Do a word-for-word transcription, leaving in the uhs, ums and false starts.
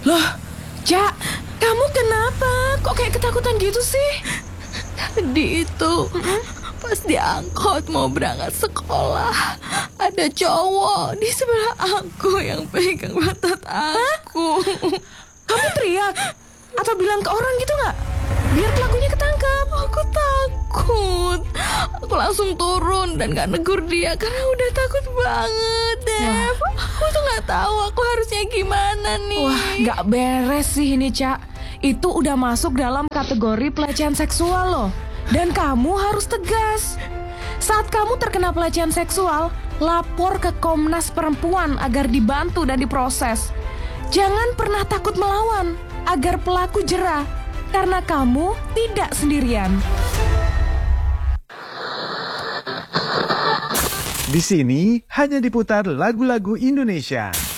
Loh, Cak, kamu kenapa? Kok kayak ketakutan gitu sih? Tadi itu pas diangkut mau berangkat sekolah, ada cowok di sebelah aku yang pegang pantat aku. Kamu teriak? Atau bilang ke orang gitu nggak? Biar pelakunya ketangkap. Aku takut. Aku langsung turun dan gak negur dia karena udah takut banget, Dev. Aku tuh gak tahu aku harusnya gimana nih. Wah, nggak beres sih ini, Cak. Itu udah masuk dalam kategori pelecehan seksual loh. Dan kamu harus tegas. Saat kamu terkena pelecehan seksual, lapor ke Komnas Perempuan agar dibantu dan diproses. Jangan pernah takut melawan agar pelaku jera, karena kamu tidak sendirian. Di sini hanya diputar lagu-lagu Indonesia.